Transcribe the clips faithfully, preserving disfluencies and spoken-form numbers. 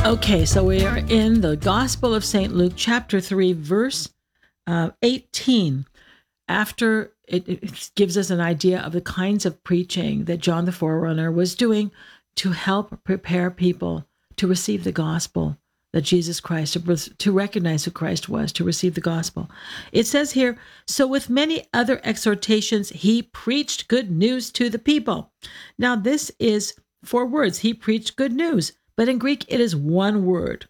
Okay, so we are in the Gospel of Saint Luke, chapter three, verse uh, eighteen. After it, it gives us an idea of the kinds of preaching that John the Forerunner was doing to help prepare people to receive the gospel that Jesus Christ, to, to recognize who Christ was, to receive the gospel. It says here, so with many other exhortations, he preached good news to the people. Now, this is four words. He preached good news. But in Greek, it is one word,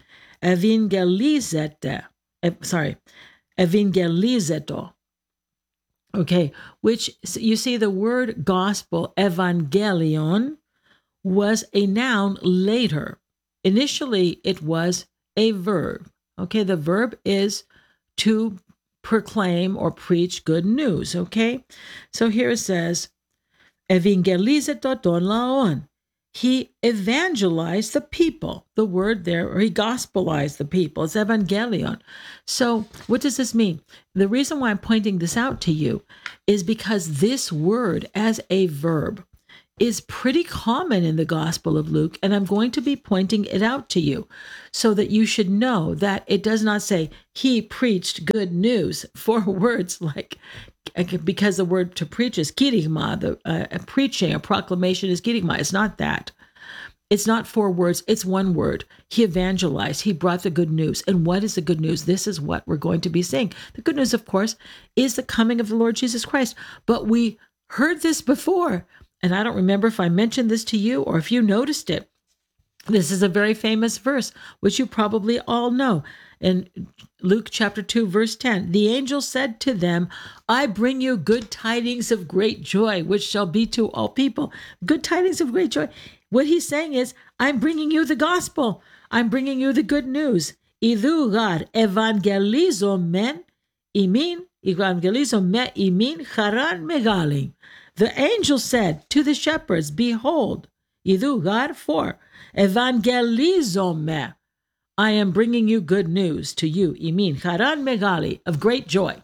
evangelizete, sorry, evangelizeto. Okay, which you see the word gospel, evangelion, was a noun later. Initially, it was a verb. Okay, the verb is to proclaim or preach good news. Okay, so here it says, evangelizeto ton laon. He evangelized the people. The word there, or he gospelized the people. It's evangelion. So what does this mean? The reason why I'm pointing this out to you is because this word as a verb is pretty common in the Gospel of Luke, and I'm going to be pointing it out to you so that you should know that it does not say he preached good news. Four words like, because the word to preach is kirigma, the uh, a preaching, a proclamation is kirigma. It's not that. It's not four words. It's one word. He evangelized. He brought the good news. And what is the good news? This is what we're going to be seeing. The good news, of course, is the coming of the Lord Jesus Christ. But we heard this before, and I don't remember if I mentioned this to you or if you noticed it. This is a very famous verse, which you probably all know. In Luke chapter two, verse ten, the angel said to them, I bring you good tidings of great joy, which shall be to all people. Good tidings of great joy. What he's saying is, I'm bringing you the gospel. I'm bringing you the good news. Idhu gar evangelizo men imin, evangelizo me imin charan megalim. The angel said to the shepherds, behold, idhu gar for evangelizo me. I am bringing you good news to you, imin charan megali, of great joy.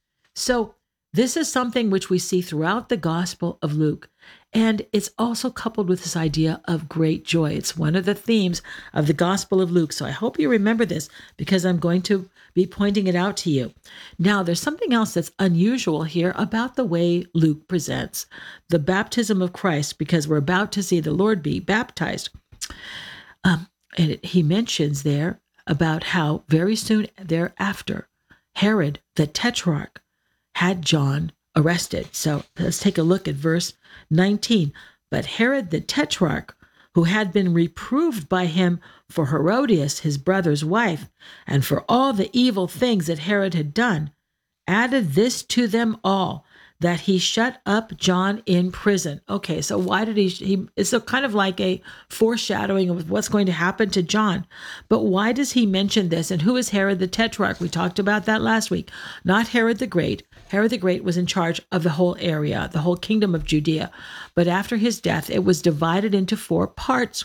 So this is something which we see throughout the Gospel of Luke, and it's also coupled with this idea of great joy. It's one of the themes of the Gospel of Luke. So I hope you remember this because I'm going to be pointing it out to you. Now, there's something else that's unusual here about the way Luke presents the baptism of Christ, because we're about to see the Lord be baptized. Um, And it, he mentions there about how very soon thereafter, Herod, the tetrarch, had John arrested. So let's take a look at verse nineteen. But Herod the tetrarch, who had been reproved by him for Herodias, his brother's wife, and for all the evil things that Herod had done, added this to them all, that he shut up John in prison. Okay, so why did he, he, it's a kind of like a foreshadowing of what's going to happen to John. But why does he mention this? And who is Herod the Tetrarch? We talked about that last week. Not Herod the Great. Herod the Great was in charge of the whole area, the whole kingdom of Judea. But after his death, it was divided into four parts.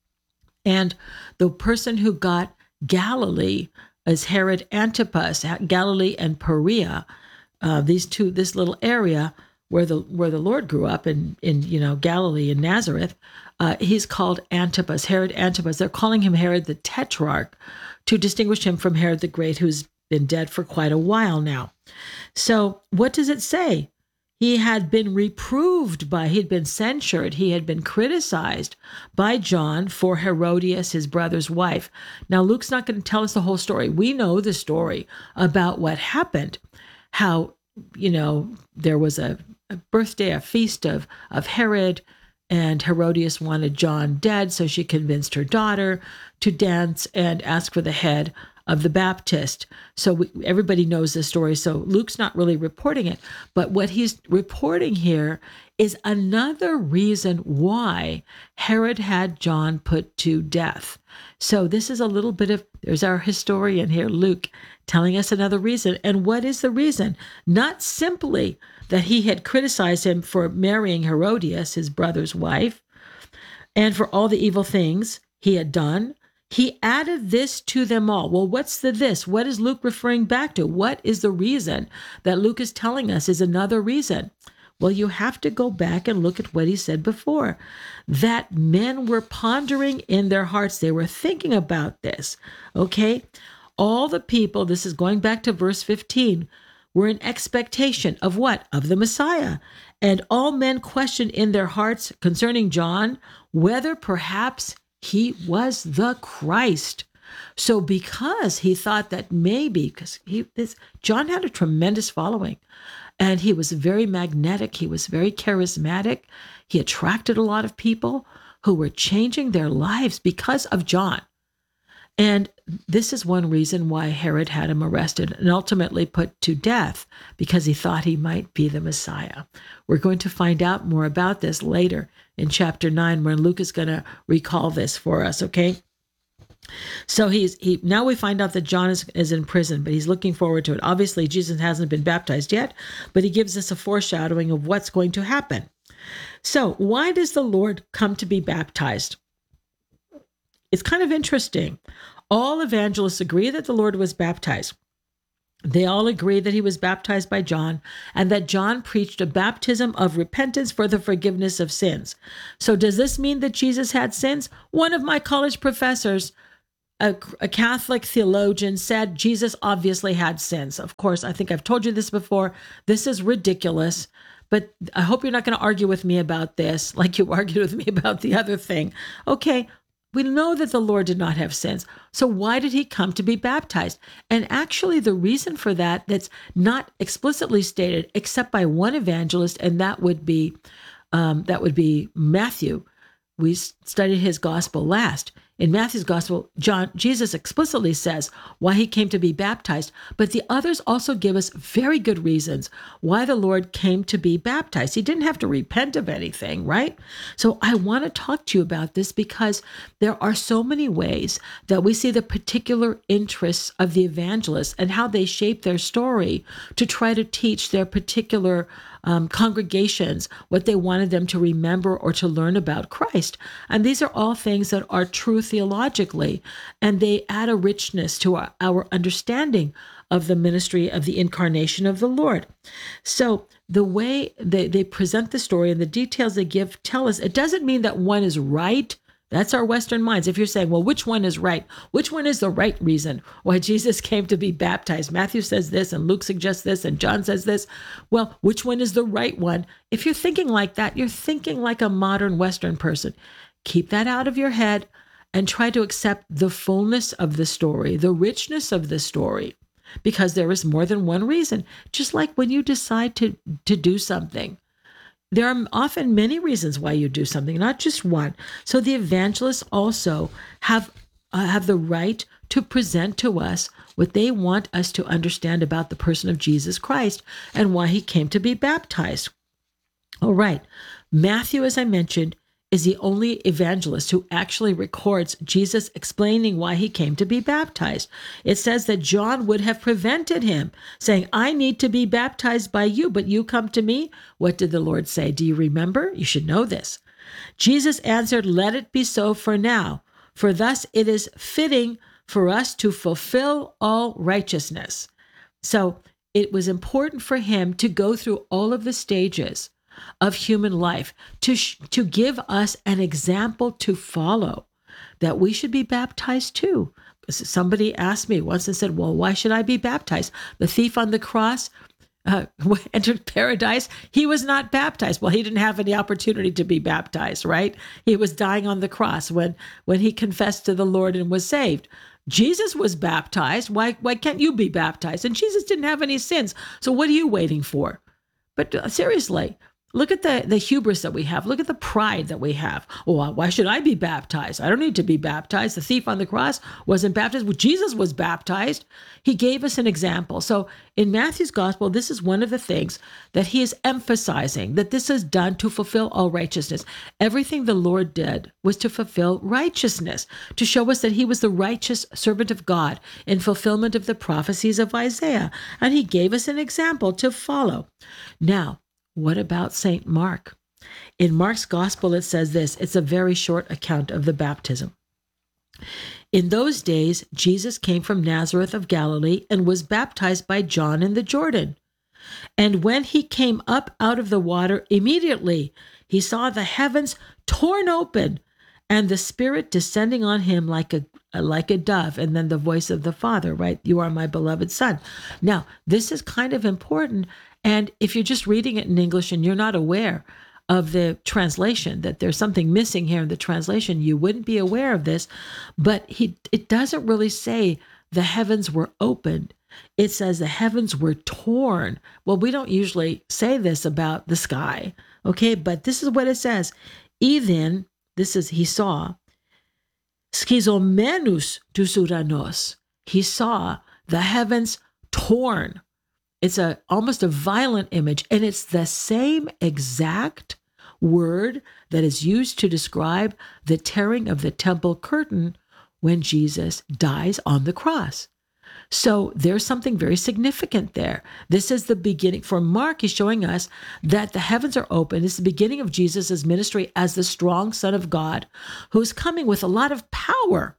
And the person who got Galilee is Herod Antipas, Galilee and Perea. Uh, these two, this little area where the where the Lord grew up in in you know Galilee and Nazareth, uh, he's called Antipas, Herod Antipas. They're calling him Herod the Tetrarch to distinguish him from Herod the Great, who's been dead for quite a while now. So what does it say? He had been reproved by, he'd been censured, he had been criticized by John for Herodias, his brother's wife. Now Luke's not going to tell us the whole story. We know the story about what happened. How, you know, there was a, a birthday, a feast of, of Herod, and Herodias wanted John dead, so she convinced her daughter to dance and ask for the head of the Baptist. So we, everybody knows this story, so Luke's not really reporting it. But what he's reporting here is another reason why Herod had John put to death. So this is a little bit of, there's our historian here, Luke, telling us another reason. And what is the reason? Not simply that he had criticized him for marrying Herodias, his brother's wife, and for all the evil things he had done. He added this to them all. Well, what's the this? What is Luke referring back to? What is the reason that Luke is telling us is another reason? Well, you have to go back and look at what he said before, that men were pondering in their hearts. They were thinking about this, okay? All the people, this is going back to verse fifteen, were in expectation of what? Of the Messiah. And all men questioned in their hearts concerning John, whether perhaps he was the Christ. So because he thought that maybe, because he this John had a tremendous following, and he was very magnetic, he was very charismatic, he attracted a lot of people who were changing their lives because of John. And this is one reason why Herod had him arrested and ultimately put to death, because he thought he might be the Messiah. We're going to find out more about this later in chapter nine, when Luke is going to recall this for us, okay? So he's he now we find out that John is, is in prison, but he's looking forward to it. Obviously, Jesus hasn't been baptized yet, but he gives us a foreshadowing of what's going to happen. So why does the Lord come to be baptized? It's kind of interesting. All evangelists agree that the Lord was baptized. They all agree that he was baptized by John, and that John preached a baptism of repentance for the forgiveness of sins. So does this mean that Jesus had sins? One of my college professors, a, a Catholic theologian, said Jesus obviously had sins. Of course, I think I've told you this before. This is ridiculous. But I hope you're not going to argue with me about this like you argued with me about the other thing. Okay, we know that the Lord did not have sins. So why did he come to be baptized? And actually, the reason for that that's not explicitly stated except by one evangelist, and that would be um, that would be Matthew. We studied his gospel last. In Matthew's gospel, John, Jesus explicitly says why he came to be baptized, but the others also give us very good reasons why the Lord came to be baptized. He didn't have to repent of anything, right? So I want to talk to you about this because there are so many ways that we see the particular interests of the evangelists and how they shape their story to try to teach their particular Um, congregations what they wanted them to remember or to learn about Christ. And these are all things that are true theologically, and they add a richness to our, our understanding of the ministry of the incarnation of the Lord. So the way they, they present the story and the details they give tell us, it doesn't mean that one is right. That's our Western minds. If you're saying, well, which one is right? Which one is the right reason why Jesus came to be baptized? Matthew says this, and Luke suggests this, and John says this. Well, which one is the right one? If you're thinking like that, you're thinking like a modern Western person. Keep that out of your head and try to accept the fullness of the story, the richness of the story, because there is more than one reason. Just like when you decide to, to do something, there are often many reasons why you do something, not just one. So the evangelists also have uh, have the right to present to us what they want us to understand about the person of Jesus Christ and why he came to be baptized. All right. Matthew, as I mentioned, is the only evangelist who actually records Jesus explaining why he came to be baptized. It says that John would have prevented him, saying, I need to be baptized by you, but you come to me. What did the Lord say? Do you remember? You should know this. Jesus answered, let it be so for now, for thus it is fitting for us to fulfill all righteousness. So it was important for him to go through all of the stages of human life to sh- to give us an example to follow, that we should be baptized too. Somebody asked me once and said, well, why should I be baptized? The thief on the cross uh, entered paradise. He was not baptized. Well, he didn't have any opportunity to be baptized, right? He was dying on the cross when, when he confessed to the Lord and was saved. Jesus was baptized. Why, why can't you be baptized? And Jesus didn't have any sins. So what are you waiting for? But uh, seriously, look at the, the hubris that we have. Look at the pride that we have. Oh, why should I be baptized? I don't need to be baptized. The thief on the cross wasn't baptized. Well, Jesus was baptized. He gave us an example. So in Matthew's gospel, this is one of the things that he is emphasizing, that this is done to fulfill all righteousness. Everything the Lord did was to fulfill righteousness, to show us that he was the righteous servant of God in fulfillment of the prophecies of Isaiah. And he gave us an example to follow. Now, what about Saint Mark? In Mark's gospel, it says this. It's a very short account of the baptism. In those days, Jesus came from Nazareth of Galilee and was baptized by John in the Jordan. And when he came up out of the water, immediately he saw the heavens torn open and the Spirit descending on him like a like a dove, and then the voice of the Father, right? You are my beloved Son. Now, this is kind of important. And if you're just reading it in English and you're not aware of the translation, that there's something missing here in the translation, you wouldn't be aware of this. But he it doesn't really say the heavens were opened. It says the heavens were torn. Well, we don't usually say this about the sky, okay? But this is what it says. Even, this is, he saw, schizomenus τους ουρανός. He saw the heavens torn. It's a almost a violent image, and it's the same exact word that is used to describe the tearing of the temple curtain when Jesus dies on the cross. So there's something very significant there. This is the beginning. For Mark, he's showing us that the heavens are open. It's the beginning of Jesus' ministry as the strong Son of God, who's coming with a lot of power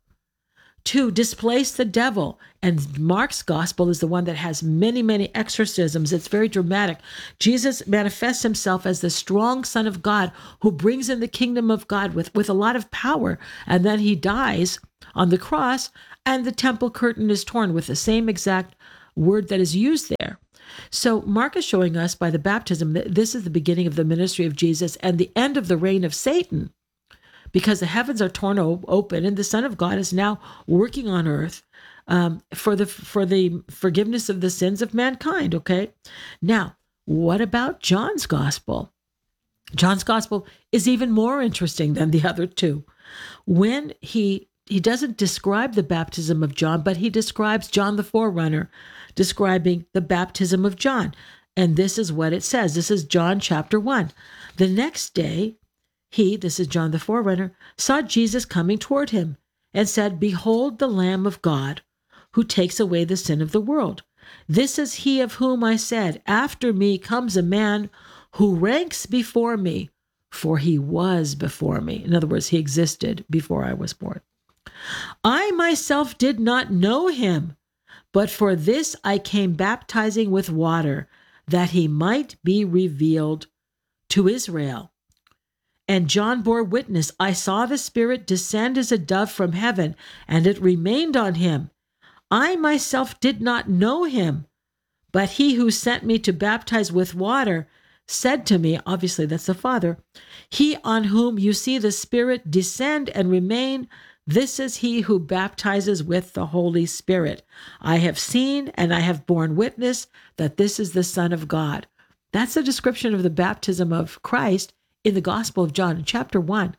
to displace the devil. And Mark's gospel is the one that has many, many exorcisms. It's very dramatic. Jesus manifests himself as the strong Son of God who brings in the kingdom of God with, with a lot of power. And then he dies on the cross, and the temple curtain is torn with the same exact word that is used there. So Mark is showing us by the baptism that this is the beginning of the ministry of Jesus and the end of the reign of Satan, because the heavens are torn open and the Son of God is now working on earth um, for the for the forgiveness of the sins of mankind, okay? Now, what about John's gospel? John's gospel is even more interesting than the other two. When he he doesn't describe the baptism of John, but he describes John the forerunner, describing the baptism of John. And this is what it says. This is John chapter one. The next day, he, this is John the forerunner, saw Jesus coming toward him and said, "Behold the Lamb of God who takes away the sin of the world. This is he of whom I said, after me comes a man who ranks before me, for he was before me." In other words, he existed before I was born. "I myself did not know him, but for this I came baptizing with water, that he might be revealed to Israel. And John bore witness, I saw the Spirit descend as a dove from heaven, and it remained on him. I myself did not know him, but he who sent me to baptize with water said to me," obviously that's the Father, "He on whom you see the Spirit descend and remain, this is he who baptizes with the Holy Spirit. I have seen and I have borne witness that this is the Son of God." That's a description of the baptism of Christ in the Gospel of John in chapter one.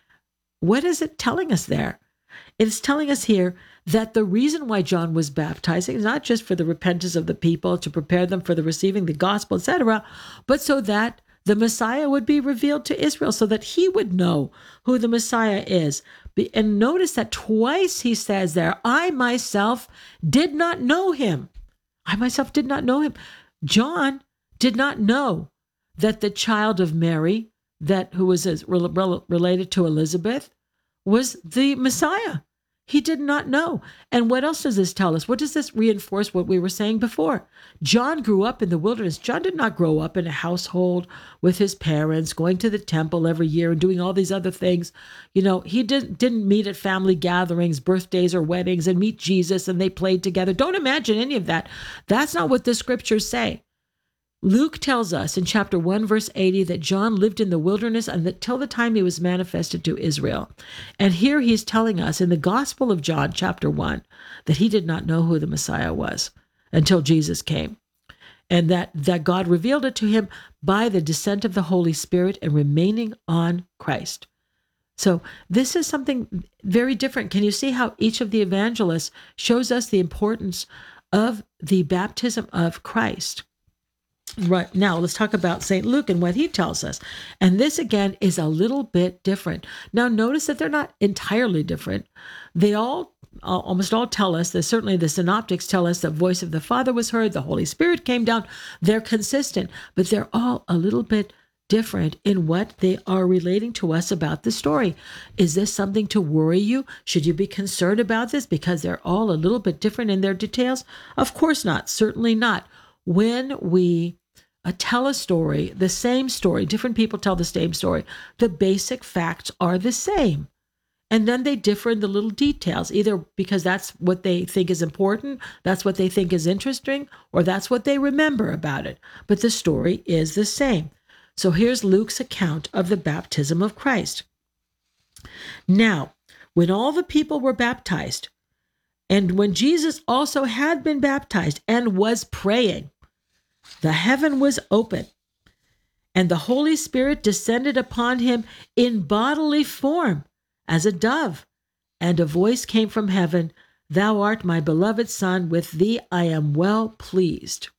What is it telling us there? It's telling us here that the reason why John was baptizing is not just for the repentance of the people, to prepare them for the receiving the gospel, et cetera, but so that the Messiah would be revealed to Israel, so that he would know who the Messiah is. And notice that twice he says there, "I myself did not know him." I myself did not know him. John did not know that the child of Mary, that who was as rel- related to Elizabeth, was the Messiah. He did not know. And what else does this tell us? What does this reinforce what we were saying before? John grew up in the wilderness. John did not grow up in a household with his parents, going to the temple every year and doing all these other things. You know, he didn't, didn't meet at family gatherings, birthdays or weddings and meet Jesus and they played together. Don't imagine any of that. That's not what the scriptures say. Luke tells us in chapter one, verse eighty, that John lived in the wilderness until the time he was manifested to Israel. And here he's telling us in the Gospel of John, chapter one, that he did not know who the Messiah was until Jesus came. And that, that God revealed it to him by the descent of the Holy Spirit and remaining on Christ. So this is something very different. Can you see how each of the evangelists shows us the importance of the baptism of Christ? Right, now let's talk about Saint Luke and what he tells us. And this again is a little bit different. Now notice that they're not entirely different. They all, almost all tell us that certainly the synoptics tell us the voice of the Father was heard, the Holy Spirit came down. They're consistent, but they're all a little bit different in what they are relating to us about the story. Is this something to worry you? Should you be concerned about this because they're all a little bit different in their details? Of course not, certainly not. when we uh, tell a story, the same story, different people tell the same story, the basic facts are the same. And then they differ in the little details, either because that's what they think is important, that's what they think is interesting, or that's what they remember about it. But the story is the same. So here's Luke's account of the baptism of Christ. Now, when all the people were baptized, and when Jesus also had been baptized and was praying, the heaven was open, and the Holy Spirit descended upon him in bodily form as a dove, and a voice came from heaven, "Thou art my beloved Son, with thee I am well pleased."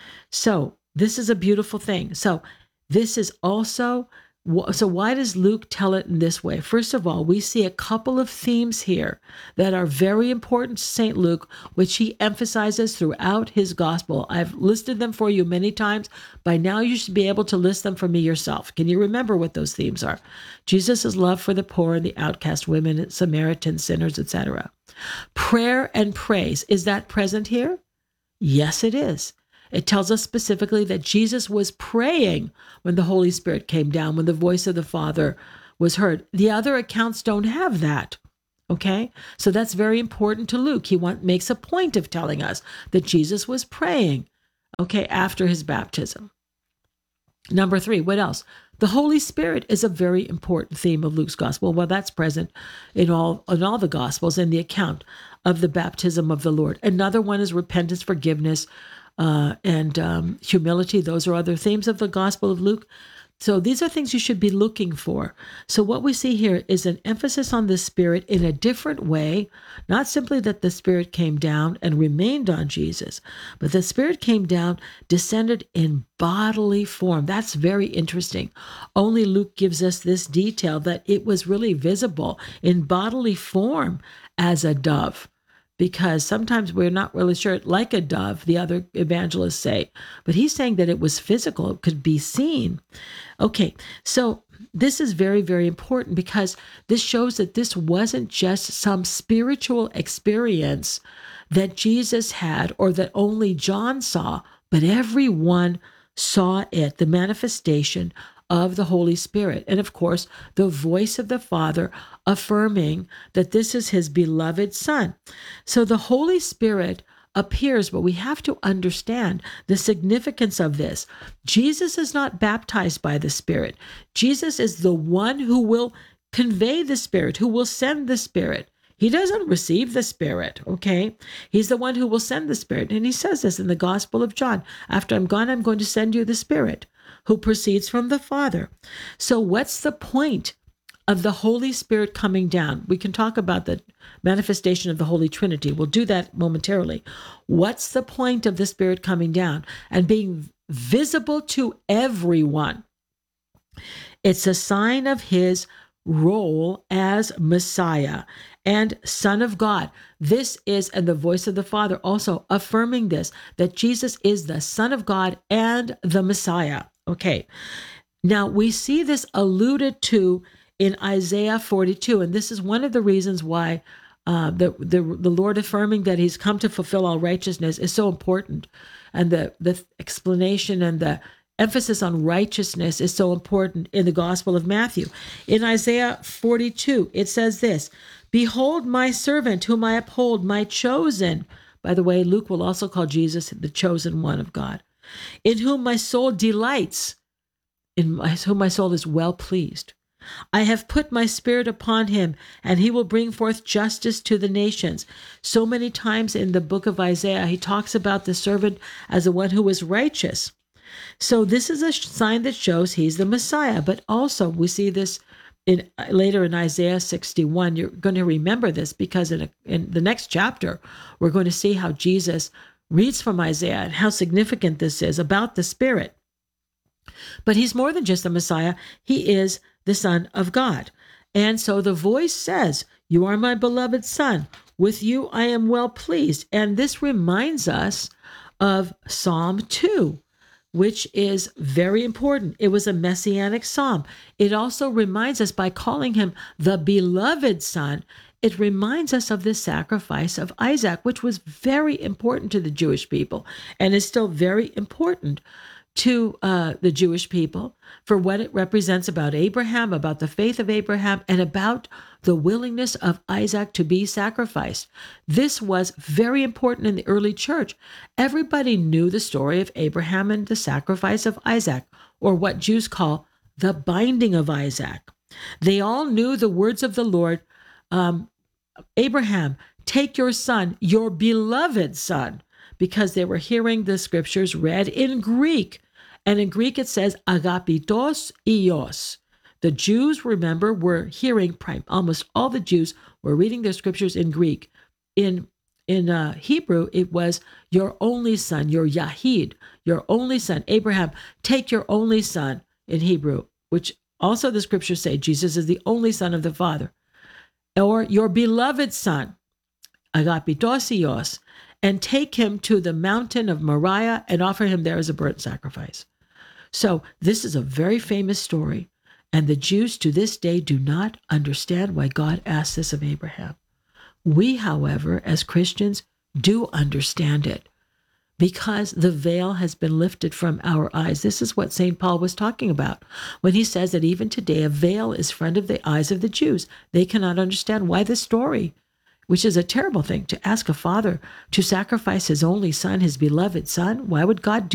So this is a beautiful thing. So this is also, so why does Luke tell it in this way? First of all, we see a couple of themes here that are very important to Saint Luke, which he emphasizes throughout his gospel. I've listed them for you many times. By now, you should be able to list them for me yourself. Can you remember what those themes are? Jesus' love for the poor and the outcast, women, Samaritans, sinners, et cetera. Prayer and praise, is that present here? Yes, it is. It tells us specifically that Jesus was praying when the Holy Spirit came down, when the voice of the Father was heard. The other accounts don't have that, okay? So that's very important to Luke. He want, makes a point of telling us that Jesus was praying, okay, after his baptism. Number three, what else? The Holy Spirit is a very important theme of Luke's gospel. Well, that's present in all, in all the gospels in the account of the baptism of the Lord. Another one is repentance, forgiveness, Uh, and um, humility. Those are other themes of the Gospel of Luke. So these are things you should be looking for. So what we see here is an emphasis on the Spirit in a different way, not simply that the Spirit came down and remained on Jesus, but the Spirit came down, descended in bodily form. That's very interesting. Only Luke gives us this detail that it was really visible in bodily form as a dove. Because sometimes we're not really sure, like a dove, the other evangelists say. But he's saying that it was physical, it could be seen. Okay, so this is very, very important because this shows that this wasn't just some spiritual experience that Jesus had or that only John saw, but everyone saw it, the manifestation of the Holy Spirit. And of course, the voice of the Father affirming that this is his beloved Son. So the Holy Spirit appears, but we have to understand the significance of this. Jesus is not baptized by the Spirit. Jesus is the one who will convey the Spirit, who will send the Spirit. He doesn't receive the Spirit, okay? He's the one who will send the Spirit. And he says this in the Gospel of John. After I'm gone, I'm going to send you the Spirit, who proceeds from the Father. So what's the point of the Holy Spirit coming down? We can talk about the manifestation of the Holy Trinity. We'll do that momentarily. What's the point of the Spirit coming down and being visible to everyone? It's a sign of his role as Messiah and Son of God. This is, and the voice of the Father also affirming this, that Jesus is the Son of God and the Messiah. Okay, now we see this alluded to in Isaiah forty-two, and this is one of the reasons why uh, the, the the Lord affirming that he's come to fulfill all righteousness is so important, and the, the explanation and the emphasis on righteousness is so important in the Gospel of Matthew. In Isaiah forty-two, it says this, "Behold my servant whom I uphold, my chosen." By the way, Luke will also call Jesus the chosen one of God. "In whom my soul delights, in my, whom my soul is well pleased. I have put my Spirit upon him, and he will bring forth justice to the nations." So many times in the book of Isaiah, he talks about the servant as the one who is righteous. So this is a sign that shows he's the Messiah. But also we see this in later in Isaiah sixty-one. You're going to remember this because in, a, in the next chapter, we're going to see how Jesus reads from Isaiah and how significant this is about the Spirit. But he's more than just the Messiah. He is the Son of God. And so the voice says, "You are my beloved Son. With you I am well pleased." And this reminds us of Psalm two, which is very important. It was a messianic psalm. It also reminds us by calling him the beloved Son, it reminds us of the sacrifice of Isaac, which was very important to the Jewish people and is still very important to uh, the Jewish people for what it represents about Abraham, about the faith of Abraham, and about the willingness of Isaac to be sacrificed. This was very important in the early church. Everybody knew the story of Abraham and the sacrifice of Isaac, or what Jews call the binding of Isaac. They all knew the words of the Lord, um, Abraham, take your son, your beloved son, because they were hearing the scriptures read in Greek. And in Greek, it says, agapitos ios. The Jews, remember, were hearing, almost all the Jews were reading their scriptures in Greek. In, in uh, Hebrew, it was your only son, your Yahid, your only son. Abraham, take your only son in Hebrew, which also the scriptures say Jesus is the only son of the Father. Or your beloved son, agapitos ios, and take him to the mountain of Moriah and offer him there as a burnt sacrifice. So this is a very famous story, and the Jews to this day do not understand why God asked this of Abraham. We, however, as Christians, do understand it because the veil has been lifted from our eyes. This is what Saint Paul was talking about when he says that even today a veil is in front of the eyes of the Jews. They cannot understand why this story, which is a terrible thing, to ask a father to sacrifice his only son, his beloved son. Why would God do